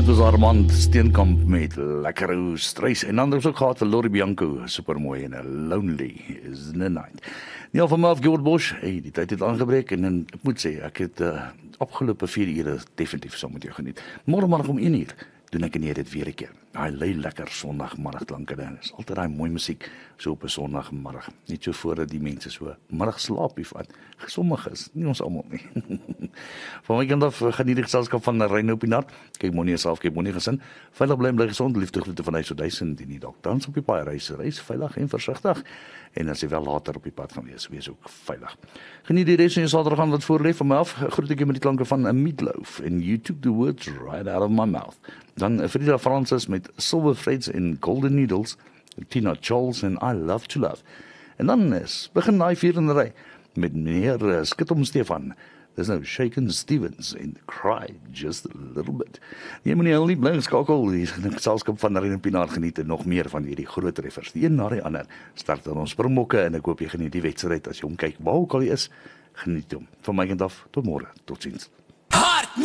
Dit was Armand Steenkamp met Lekker Ou Struis. En dan het ons ook gehad vir Lori Bianco, supermooi en Lonely is the Night. Neil van Melf, Gilbert Bosch, hey, die tyd het aangebreek en ek moet sê, ek het afgelope 4 ure definitief saam met jou geniet. Môre om 1 uur doen ek nie dit weer 'n keer. Hy lê lekker sondagmiddag klanke en dit is altyd daai mooi musiek so op 'n sondagmiddag. Net so voordat die mense so middagslaapie vat. Sommige is, nie ons almal nie. Van my kant af geniet die geselskap van Reino Pinaar. Kyk mooi jouself, kyk mooi gesin. Veilig bly gesond, liefde groete van hy so 1000 en die dalk dans op die paai reis veilig en versigtig. En as jy wel later op die pad gaan wees ook veilig. Geniet die res van jou Saterdag aan wat voorlê. Van my af groet ek jou met die klanke van 'n Meatloaf en You Took the Words Right Out of My Mouth. Dan Frida Francis met Silver Threads en Golden Needles, Tina Charles en I Love to Love. En dan begin daai vierde ry met meneer Skitom Stefan. Dis nou Shakin' Stevens en Cry Just a Little Bit. Jy moet nie bly geskakel, hier in die geselskap van Reino Pinaar geniet en nog meer van hierdie groot treffers. Die een na die ander. Start aan ons springbokke en ek hoop jy geniet die wedstryd as jy hom kyk. Waar ook al jy is, geniet hom. Van my kant af, tot môre. Totsiens.